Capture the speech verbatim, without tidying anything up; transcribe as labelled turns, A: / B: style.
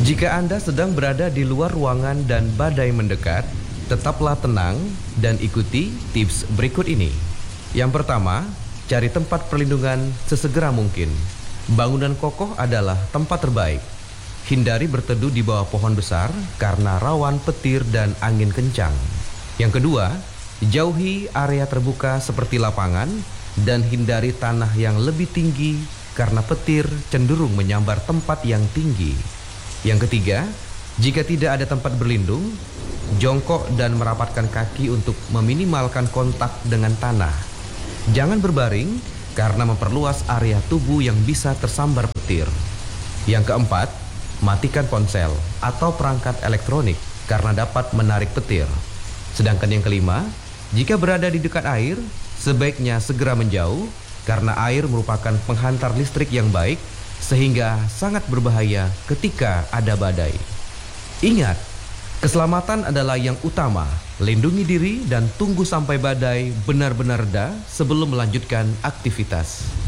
A: Jika Anda sedang berada di luar ruangan dan badai mendekat, tetaplah tenang dan ikuti tips berikut ini. Yang pertama, cari tempat perlindungan sesegera mungkin. Bangunan kokoh adalah tempat terbaik. Hindari berteduh di bawah pohon besar karena rawan petir dan angin kencang. Yang kedua, jauhi area terbuka seperti lapangan dan hindari tanah yang lebih tinggi karena petir cenderung menyambar tempat yang tinggi. Yang ketiga, jika tidak ada tempat berlindung, jongkok dan merapatkan kaki untuk meminimalkan kontak dengan tanah. Jangan berbaring karena memperluas area tubuh yang bisa tersambar petir. Yang keempat, matikan ponsel atau perangkat elektronik karena dapat menarik petir. Sedangkan yang kelima, jika berada di dekat air, sebaiknya segera menjauh karena air merupakan penghantar listrik yang baik sehingga sangat berbahaya ketika ada badai. Ingat, keselamatan adalah yang utama. Lindungi diri dan tunggu sampai badai benar-benar reda sebelum melanjutkan aktivitas.